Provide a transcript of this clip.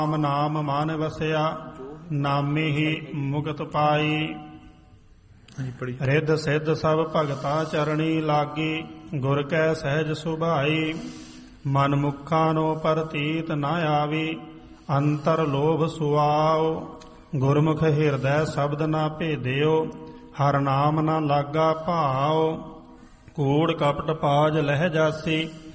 ਨਾਮ ਨਾਮ ਮਨ ਵਸਿਆ, ਨਾਮੇ ਹੀ ਮੁਕਤ ਪਾਈ। ਰਿੱਧ ਸਿੱਧ ਸਭ ਭਗਤਾ ਚਰਣੀ ਲਾਗੀ, ਗੁਰ ਕੈ ਸਹਿਜ ਸੁਭਾਈ। ਮਨ ਮੁਖਾਂ ਨੂੰ ਪ੍ਰਤੀਤ ਨਾ ਆਵੀ, ਅੰਤਰ ਲੋਭ ਸੁਆਓ। ਗੁਰਮੁਖ ਹਿਰਦੈ ਸ਼ਬਦ ਨਾ ਭੇਦਿਓ, ਹਰ ਨਾਮ ਨਾ ਲਾਗਾ ਭਾਉ। ਕੂੜ ਕਪਟ ਪਾਜ ਲਹਿ ਜਾਸੀ,